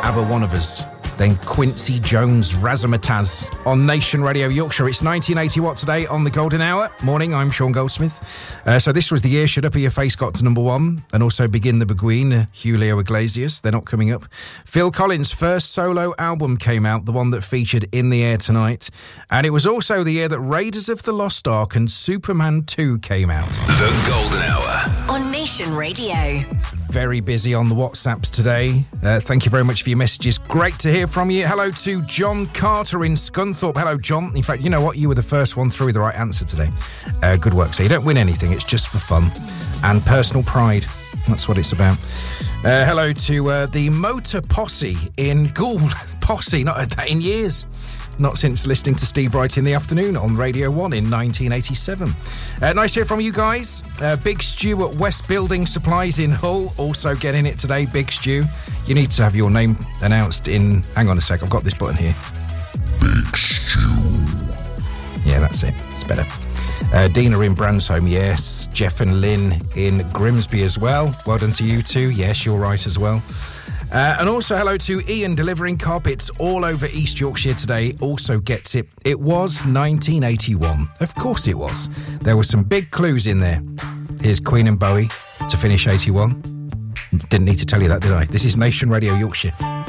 ABBA One of Us. Then Quincy Jones, Razzmatazz on Nation Radio Yorkshire. It's 1980 Watt today on the Golden Hour. Morning, I'm Sean Goldsmith. So this was the year Shut Up or Your Face got to number one, and also Begin the Beguine, Julio Iglesias. They're not coming up. Phil Collins' first solo album came out, the one that featured In the Air Tonight. And it was also the year that Raiders of the Lost Ark and Superman 2 came out. The Golden Hour on Nation Radio. Very busy on the WhatsApps today. Thank you very much for your messages. Great to hear from you. Hello to John Carter in Scunthorpe. Hello, John. In fact, you know what? You were the first one through the right answer today. Good work. So you don't win anything. It's just for fun and personal pride. That's what it's about. Hello to the Motor Posse in Gould. Posse, not heard that in years. Not since listening to Steve Wright in the afternoon on Radio 1 in 1987. Nice to hear from you guys. Big Stu at West Building Supplies in Hull, also getting it today. Big Stu, you need to have your name announced in... Hang on a sec, I've got this button here. Big Stu. Yeah, that's it. It's better. Dina in Bransholm, yes. Jeff and Lynn in Grimsby as well. Well done to you too. Yes, you're right as well. And also hello to Ian delivering carpets all over East Yorkshire today. Also gets it. It was 1981. Of course it was. There were some big clues in there. Here's Queen and Bowie to finish 81. Didn't need to tell you that, did I? This is Nation Radio Yorkshire.